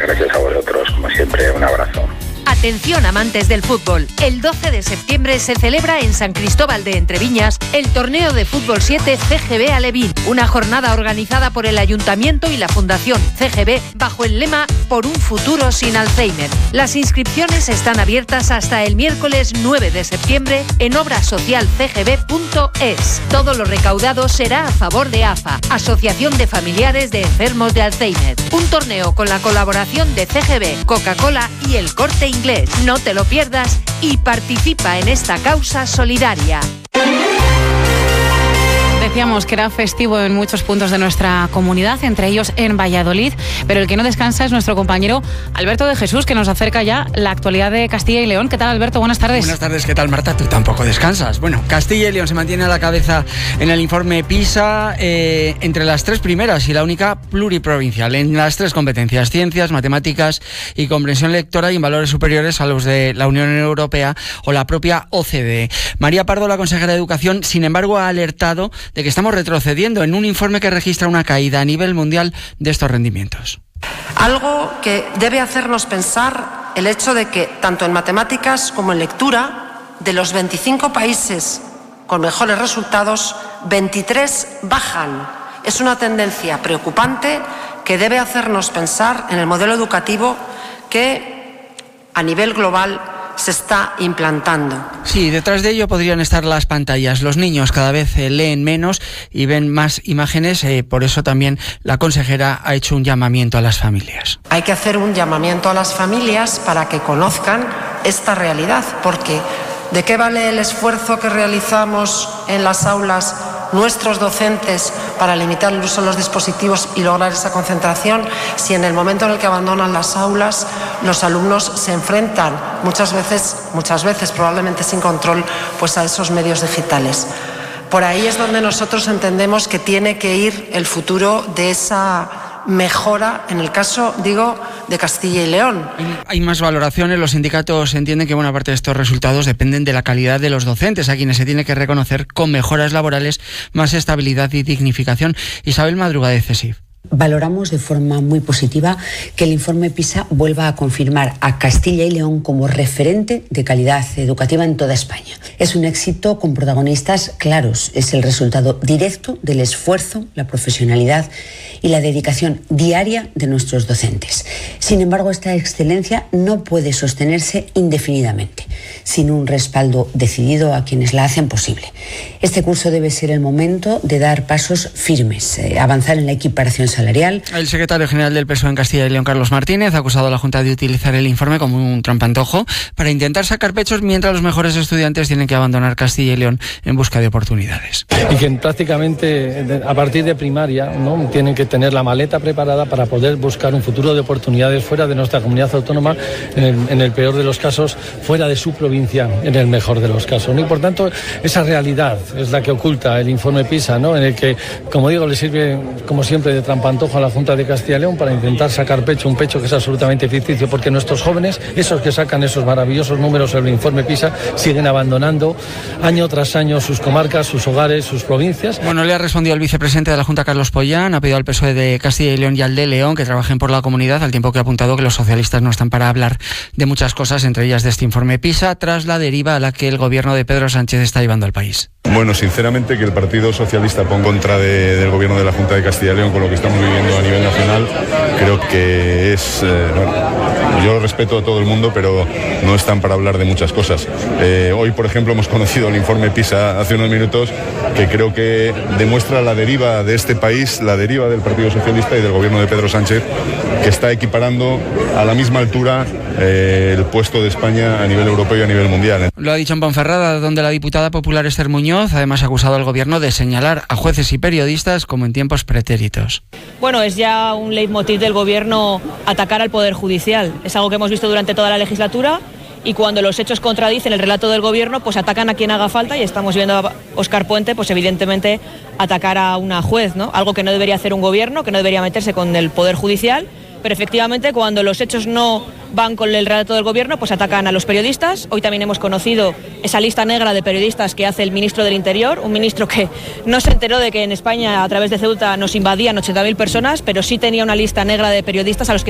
gracias a vosotros, como siempre, un abrazo. Atención amantes del fútbol, el 12 de septiembre se celebra en San Cristóbal de Entreviñas el torneo de fútbol 7 CGB Alevín, una jornada organizada por el Ayuntamiento y la Fundación CGB bajo el lema Por un futuro sin Alzheimer. Las inscripciones están abiertas hasta el miércoles 9 de septiembre en obrasocialcgb.es. Todo lo recaudado será a favor de AFA, Asociación de Familiares de Enfermos de Alzheimer. Un torneo con la colaboración de CGB, Coca-Cola y El Corte Inglés. No te lo pierdas y participa en esta causa solidaria. Decíamos que era festivo en muchos puntos de nuestra comunidad, entre ellos en Valladolid, pero el que no descansa es nuestro compañero Alberto de Jesús, que nos acerca ya la actualidad de Castilla y León. ¿Qué tal, Alberto? Buenas tardes. Buenas tardes, ¿qué tal, Marta? Tú tampoco descansas. Bueno, Castilla y León se mantiene a la cabeza en el informe PISA entre las 3 primeras y la única pluriprovincial en las 3 competencias: ciencias, matemáticas y comprensión lectora, y en valores superiores a los de la Unión Europea o la propia OCDE. María Pardo, la consejera de Educación, sin embargo, ha alertado de que estamos retrocediendo en un informe que registra una caída a nivel mundial de estos rendimientos. Algo que debe hacernos pensar el hecho de que, tanto en matemáticas como en lectura, de los 25 países con mejores resultados, 23 bajan. Es una tendencia preocupante que debe hacernos pensar en el modelo educativo que, a nivel global, se está implantando. Sí, detrás de ello podrían estar las pantallas. Los niños cada vez leen menos y ven más imágenes, por eso también la consejera ha hecho un llamamiento a las familias. Hay que hacer un llamamiento a las familias para que conozcan esta realidad, porque ¿de qué vale el esfuerzo que realizamos en las aulas nuestros docentes para limitar el uso de los dispositivos y lograr esa concentración si en el momento en el que abandonan las aulas los alumnos se enfrentan muchas veces probablemente sin control, pues a esos medios digitales? Por ahí es donde nosotros entendemos que tiene que ir el futuro de esa mejora, en el caso, digo, de Castilla y León. Hay más valoraciones. Los sindicatos entienden que buena parte de estos resultados dependen de la calidad de los docentes, a quienes se tiene que reconocer con mejoras laborales, más estabilidad y dignificación. Isabel Madruga, de CESIF. Valoramos de forma muy positiva que el informe PISA vuelva a confirmar a Castilla y León como referente de calidad educativa en toda España. Es un éxito con protagonistas claros. Es el resultado directo del esfuerzo, la profesionalidad y la dedicación diaria de nuestros docentes. Sin embargo, esta excelencia no puede sostenerse indefinidamente, sin un respaldo decidido a quienes la hacen posible. Este curso debe ser el momento de dar pasos firmes, avanzar en la equiparación salarial. El secretario general del PSOE en Castilla y León, Carlos Martínez, ha acusado a la Junta de utilizar el informe como un trampantojo para intentar sacar pechos, mientras los mejores estudiantes tienen que abandonar Castilla y León en busca de oportunidades. Y que prácticamente a partir de primaria, ¿no?, tienen que tener la maleta preparada para poder buscar un futuro de oportunidades fuera de nuestra comunidad autónoma, en el peor de los casos, fuera de su provincia, en el mejor de los casos, ¿no? Y por tanto, esa realidad es la que oculta el informe PISA, ¿no?, en el que, como digo, le sirve, como siempre, de trampantojo a la Junta de Castilla y León para intentar sacar un pecho que es absolutamente ficticio, porque nuestros jóvenes, esos que sacan esos maravillosos números en el informe PISA, siguen abandonando año tras año sus comarcas, sus hogares, sus provincias. Bueno, le ha respondido el vicepresidente de la Junta, Carlos Pollán. Ha pedido al PSOE de Castilla y León y al de León que trabajen por la comunidad, al tiempo que ha apuntado que los socialistas no están para hablar de muchas cosas, entre ellas de este informe PISA, tras la deriva a la que el gobierno de Pedro Sánchez está llevando al país. Bueno, sinceramente, que el Partido Socialista ponga en contra del gobierno de la Junta de Castilla y León con lo que estamos viviendo a nivel nacional, creo que es... yo lo respeto a todo el mundo, pero no están para hablar de muchas cosas. Hoy, por ejemplo, hemos conocido el informe PISA hace unos minutos, que creo que demuestra la deriva de este país, la deriva del Partido Socialista y del gobierno de Pedro Sánchez, que está equiparando a la misma altura el puesto de España a nivel europeo y a nivel mundial. Lo ha dicho en Ponferrada, donde la diputada popular Esther Muñoz además ha acusado al gobierno de señalar a jueces y periodistas como en tiempos pretéritos. Bueno, es ya un leitmotiv del gobierno atacar al Poder Judicial. Es algo que hemos visto durante toda la legislatura, y cuando los hechos contradicen el relato del gobierno, pues atacan a quien haga falta, y estamos viendo a Óscar Puente, pues evidentemente atacar a una juez, ¿no? Algo que no debería hacer un gobierno, que no debería meterse con el Poder Judicial. Pero efectivamente, cuando los hechos no van con el relato del gobierno, pues atacan a los periodistas. Hoy también hemos conocido esa lista negra de periodistas que hace el ministro del Interior, un ministro que no se enteró de que en España, a través de Ceuta, nos invadían 80.000 personas, pero sí tenía una lista negra de periodistas a los que